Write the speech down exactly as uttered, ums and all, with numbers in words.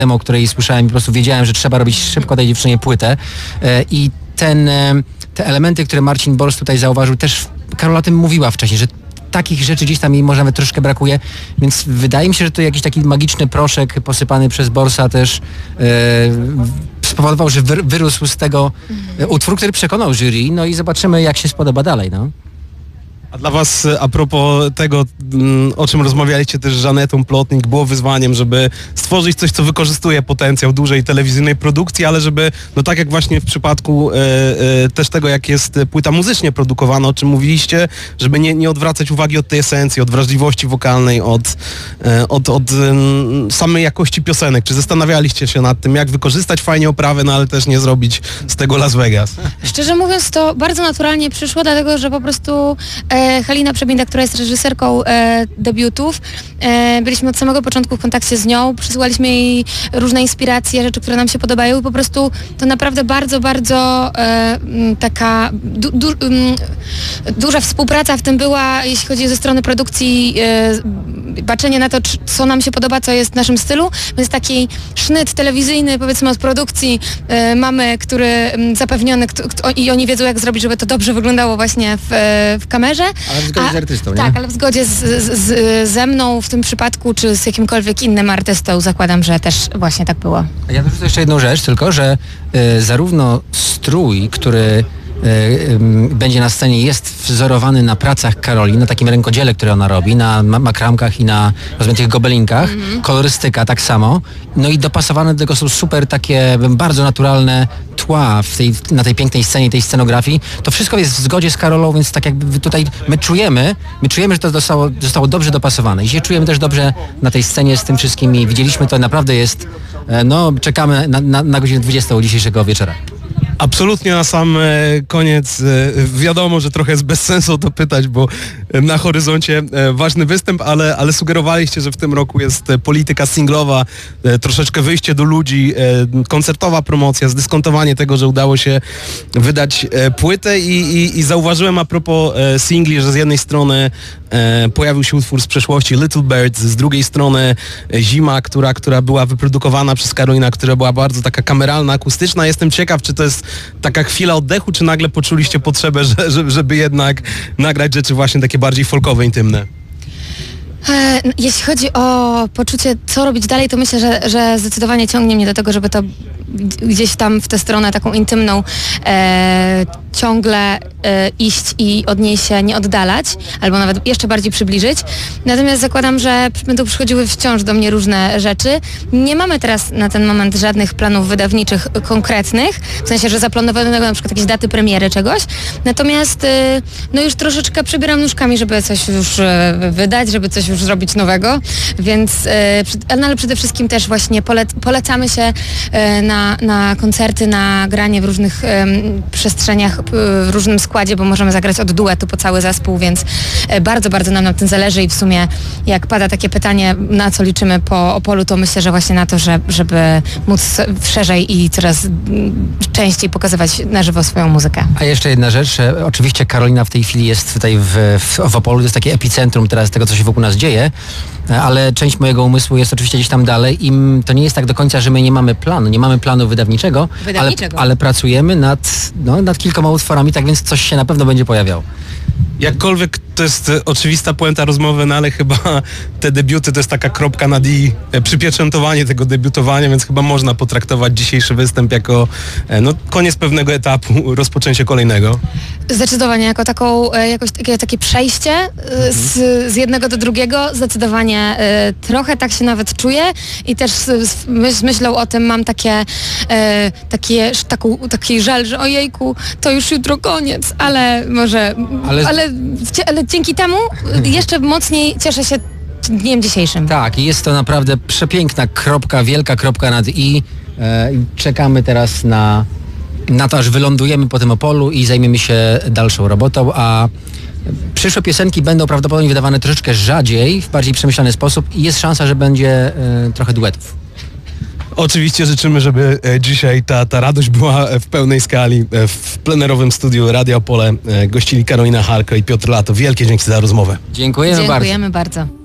o której słyszałem i po prostu wiedziałem, że trzeba robić szybko tej dziewczynie płytę. I ten, te elementy, które Marcin Bols tutaj zauważył, też Karola o tym mówiła wcześniej, że takich rzeczy gdzieś tam jej może nawet troszkę brakuje, więc wydaje mi się, że to jakiś taki magiczny proszek posypany przez Borsa też e, spowodował, że wy, wyrósł z tego e, utwór, który przekonał jury, no i zobaczymy, jak się spodoba dalej, no. A dla was, a propos tego, o czym rozmawialiście też z Żanetą Plotnik, było wyzwaniem, żeby stworzyć coś, co wykorzystuje potencjał dużej telewizyjnej produkcji, ale żeby, no tak jak właśnie w przypadku e, e, też tego, jak jest płyta muzycznie produkowana, o czym mówiliście, żeby nie, nie odwracać uwagi od tej esencji, od wrażliwości wokalnej, od, e, od, od e, samej jakości piosenek. Czy zastanawialiście się nad tym, jak wykorzystać fajnie oprawę, no ale też nie zrobić z tego Las Vegas? Szczerze mówiąc, to bardzo naturalnie przyszło, dlatego że po prostu e, Halina Przebinda, która jest reżyserką e, debiutów, e, byliśmy od samego początku w kontakcie z nią, przysłaliśmy jej różne inspiracje, rzeczy, które nam się podobają i po prostu to naprawdę bardzo, bardzo e, taka du, du, um, duża współpraca w tym była, jeśli chodzi ze strony produkcji, e, baczenie na to, co nam się podoba, co jest w naszym stylu, więc taki sznyt telewizyjny, powiedzmy, od produkcji e, mamy, który zapewniony k, k, i oni wiedzą, jak zrobić, żeby to dobrze wyglądało właśnie w, w kamerze. Ale w zgodzie A, z artystą, nie? Tak, ale w zgodzie z, z, z, ze mną w tym przypadku, czy z jakimkolwiek innym artystą, zakładam, że też właśnie tak było. Ja dorzucę jeszcze jedną rzecz, tylko, że y, zarówno strój, który y, y, będzie na scenie, jest wzorowany na pracach Karoli, na takim rękodziele, które ona robi, na ma makramkach i na rozmaitych gobelinkach, mm-hmm. kolorystyka tak samo, no i dopasowane do tego są super takie bardzo naturalne tła w tej, na tej pięknej scenie, tej scenografii. To wszystko jest w zgodzie z Karolą, więc tak jakby tutaj my czujemy, my czujemy, że to zostało, zostało dobrze dopasowane i się czujemy też dobrze na tej scenie z tym wszystkim i widzieliśmy to, naprawdę jest, no czekamy na, na, na godzinę dwudziestą dzisiejszego wieczora. Absolutnie na sam koniec, wiadomo, że trochę jest bez sensu to pytać, bo na horyzoncie ważny występ, ale, ale sugerowaliście, że w tym roku jest polityka singlowa, troszeczkę wyjście do ludzi, koncertowa promocja, zdyskontowanie tego, że udało się wydać płytę i, i, i zauważyłem a propos singli, że z jednej strony pojawił się utwór z przeszłości Little Birds, z drugiej strony Zima, która, która była wyprodukowana przez Karolina, która była bardzo taka kameralna, akustyczna. Jestem ciekaw, czy to jest taka chwila oddechu, czy nagle poczuliście potrzebę, że, żeby jednak nagrać rzeczy właśnie takie bardziej folkowe, intymne? E, jeśli chodzi o poczucie, co robić dalej, to myślę, że, że zdecydowanie ciągnie mnie do tego, żeby to gdzieś tam w tę stronę taką intymną e, ciągle e, iść i od niej się nie oddalać, albo nawet jeszcze bardziej przybliżyć. Natomiast zakładam, że będą przychodziły wciąż do mnie różne rzeczy. Nie mamy teraz na ten moment żadnych planów wydawniczych konkretnych, w sensie, że zaplanowano na przykład jakieś daty premiery czegoś. Natomiast e, no już troszeczkę przebieram nóżkami, żeby coś już e, wydać, żeby coś już zrobić nowego, więc e, no, ale przede wszystkim też właśnie pole, polecamy się e, na na koncerty, na granie w różnych um, przestrzeniach, w różnym składzie, bo możemy zagrać od duetu po cały zespół, więc e, bardzo, bardzo nam na tym zależy i w sumie jak pada takie pytanie, na co liczymy po Opolu, to myślę, że właśnie na to, że, żeby móc szerzej i coraz częściej pokazywać na żywo swoją muzykę. A jeszcze jedna rzecz, oczywiście Karolina w tej chwili jest tutaj w, w, w Opolu, to jest takie epicentrum teraz tego, co się wokół nas dzieje, ale część mojego umysłu jest oczywiście gdzieś tam dalej i to nie jest tak do końca, że my nie mamy planu, nie mamy planu wydawniczego, wydawniczego. Ale, ale pracujemy nad, no, nad kilkoma utworami, tak więc coś się na pewno będzie pojawiało. Jakkolwiek to jest oczywista puenta rozmowy, no ale chyba te debiuty to jest taka kropka nad i, przypieczętowanie tego debiutowania, więc chyba można potraktować dzisiejszy występ jako no, koniec pewnego etapu, rozpoczęcie kolejnego. Zdecydowanie, jako taką, jakoś takie, takie przejście mhm. z, z jednego do drugiego, zdecydowanie y, trochę tak się nawet czuję i też myśl, myślą o tym, mam takie, y, takie taką, taki żal, że ojejku, to już jutro koniec, ale może, ale, ale, ale dzięki temu jeszcze mocniej cieszę się dniem dzisiejszym. Tak, i jest to naprawdę przepiękna kropka, wielka kropka nad i. E, czekamy teraz na, na to, aż wylądujemy po tym Opolu i zajmiemy się dalszą robotą, a przyszłe piosenki będą prawdopodobnie wydawane troszeczkę rzadziej, w bardziej przemyślany sposób i jest szansa, że będzie e, trochę duetów. Oczywiście życzymy, żeby dzisiaj ta, ta radość była w pełnej skali. W plenerowym studiu Radia Opole gościli Karolina Harko i Piotr Lato. Wielkie dzięki za rozmowę. Dziękujemy, Dziękujemy bardzo. bardzo.